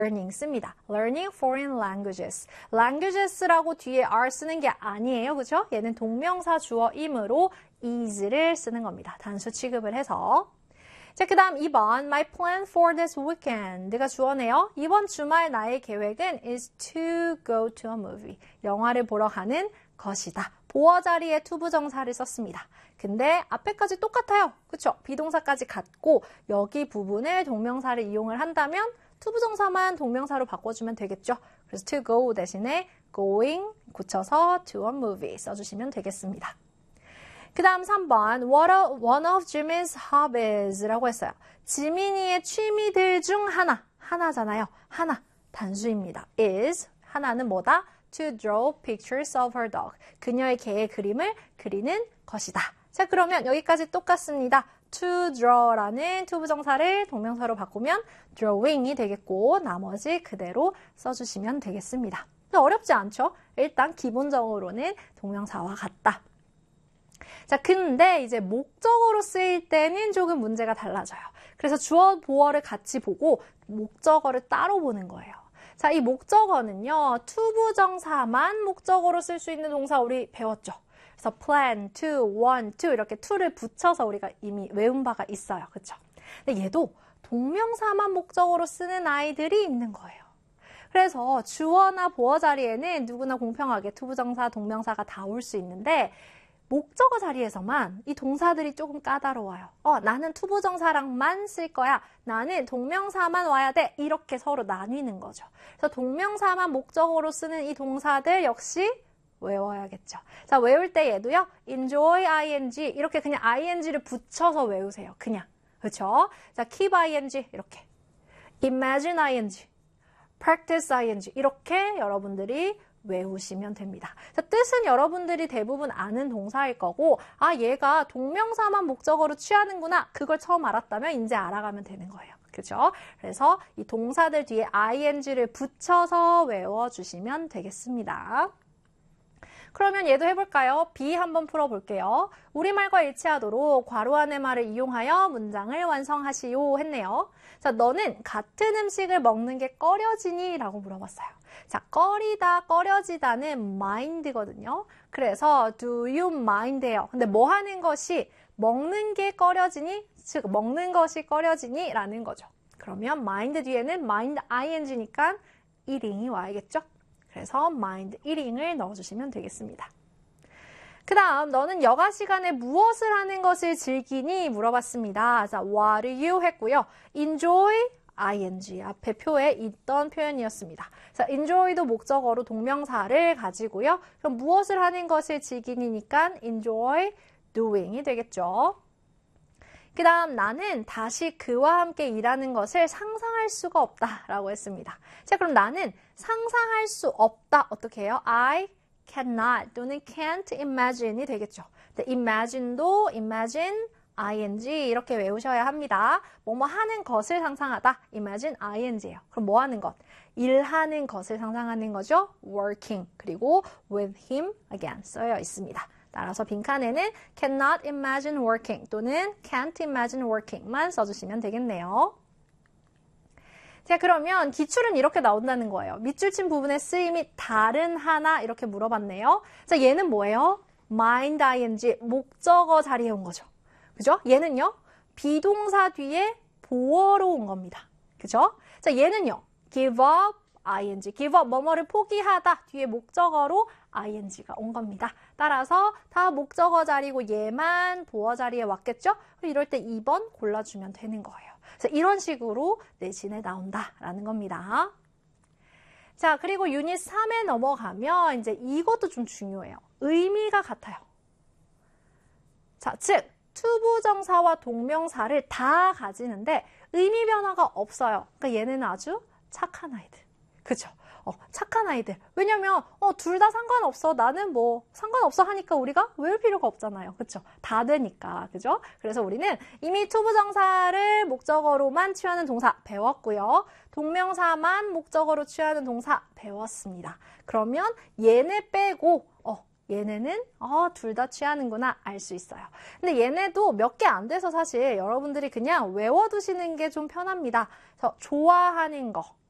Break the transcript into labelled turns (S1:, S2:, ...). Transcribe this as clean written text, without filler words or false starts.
S1: learning 씁니다. learning foreign languages. languages라고 뒤에 are 쓰는 게 아니에요. 그죠? 얘는 동명사 주어이므로 is를 쓰는 겁니다. 단수 취급을 해서. 자, 그 다음 2번 My plan for this weekend가 주어네요. 이번 주말 나의 계획은 is to go to a movie. 영화를 보러 가는 것이다. 보어 자리에 to 부정사를 썼습니다. 근데 앞에까지 똑같아요. 그쵸? 비동사까지 같고 여기 부분을 동명사를 이용을 한다면 to 부정사만 동명사로 바꿔주면 되겠죠. 그래서 to go 대신에 going 붙여서 to a movie 써주시면 되겠습니다. 그 다음 3번 one of Jimin's hobbies라고 했어요. 지민이의 취미들 중 하나잖아요. 하나, 단수입니다. is, 하나는 뭐다? To draw pictures of her dog. 그녀의 개의 그림을 그리는 것이다. 자, 그러면 여기까지 똑같습니다. To draw라는 to 부정사를 동명사로 바꾸면 drawing이 되겠고 나머지 그대로 써주시면 되겠습니다. 어렵지 않죠? 일단 기본적으로는 동명사와 같다. 자, 근데 이제 목적어로 쓰일 때는 조금 문제가 달라져요. 그래서 주어, 보어를 같이 보고 목적어를 따로 보는 거예요. 자, 이 목적어는요, to 부정사만 목적어로 쓸 수 있는 동사 우리 배웠죠. 그래서 plan, to, want, to 이렇게 to를 붙여서 우리가 이미 외운 바가 있어요. 그렇죠? 근데 얘도 동명사만 목적어로 쓰는 아이들이 있는 거예요. 그래서 주어나 보어 자리에는 누구나 공평하게 to 부정사, 동명사가 다 올 수 있는데 목적어 자리에서만 이 동사들이 조금 까다로워요. 나는 to 부정사랑만 쓸 거야. 나는 동명사만 와야 돼. 이렇게 서로 나뉘는 거죠. 그래서 동명사만 목적어로 쓰는 이 동사들 역시 외워야겠죠. 자, 외울 때 얘도요. enjoy ing 이렇게 그냥 ing를 붙여서 외우세요. 그냥. 그렇죠? 자, keep ing 이렇게. imagine ing, practice ing 이렇게 여러분들이 외우시면 됩니다. 자, 뜻은 여러분들이 대부분 아는 동사일 거고 얘가 동명사만 목적어로 취하는구나. 그걸 처음 알았다면 이제 알아가면 되는 거예요. 그죠? 그래서 이 동사들 뒤에 ing를 붙여서 외워주시면 되겠습니다. 그러면 얘도 해볼까요? B 한번 풀어볼게요. 우리말과 일치하도록 괄호 안의 말을 이용하여 문장을 완성하시오 했네요. 자, 너는 같은 음식을 먹는 게 꺼려지니? 라고 물어봤어요. 자, 꺼리다, 꺼려지다는 mind거든요. 그래서 do you mind예요. 근데 뭐 하는 것이 먹는 게 꺼려지니? 즉, 먹는 것이 꺼려지니? 라는 거죠. 그러면 mind 뒤에는 mind ing니까 eating이 와야겠죠? 그래서 mind eating을 넣어주시면 되겠습니다. 그 다음 너는 여가 시간에 무엇을 하는 것을 즐기니? 물어봤습니다. 자, what do you 했고요. enjoy ing 앞에 표에 있던 표현이었습니다. 자, enjoy도 목적어로 동명사를 가지고요. 그럼 무엇을 하는 것을 즐기니니까 enjoy doing이 되겠죠. 그 다음 나는 다시 그와 함께 일하는 것을 상상할 수가 없다라고 했습니다. 자, 그럼 나는 상상할 수 없다. 어떻게 해요? I cannot 또는 can't imagine이 되겠죠. imagine도 imagine, ing 이렇게 외우셔야 합니다. 뭐뭐 하는 것을 상상하다. imagine ing예요. 그럼 뭐 하는 것? 일하는 것을 상상하는 거죠. working 그리고 with him again 써여 있습니다. 따라서 빈칸에는 cannot imagine working 또는 can't imagine working만 써주시면 되겠네요. 자, 그러면 기출은 이렇게 나온다는 거예요. 밑줄 친 부분의 쓰임이 다른 하나 이렇게 물어봤네요. 자, 얘는 뭐예요? mind ing 목적어 자리에 온 거죠. 그죠? 얘는요. 비동사 뒤에 보어로 온 겁니다. 그죠? 자, 얘는요. give up ing, give up, 뭐뭐를 포기하다 뒤에 목적어로 ing가 온 겁니다. 따라서 다 목적어 자리고 얘만 보어 자리에 왔겠죠? 이럴 때 2번 골라주면 되는 거예요. 그래서 이런 식으로 내신에 나온다라는 겁니다. 자, 그리고 유닛 3에 넘어가면 이제 이것도 좀 중요해요. 의미가 같아요. 자, 즉 투부정사와 동명사를 다 가지는데 의미 변화가 없어요. 그러니까 얘는 아주 착한 아이들. 그죠? 착한 아이들. 왜냐면 둘 다 상관없어. 나는 뭐 상관없어 하니까 우리가 외울 필요가 없잖아요. 그쵸? 다 되니까. 그죠? 그래서 우리는 이미 투부정사를 목적어로만 취하는 동사 배웠고요. 동명사만 목적어로 취하는 동사 배웠습니다. 그러면 얘네 빼고 얘네는 둘 다 취하는구나 알 수 있어요. 근데 얘네도 몇 개 안 돼서 사실 여러분들이 그냥 외워두시는 게 좀 편합니다. 그래서 좋아하는 거.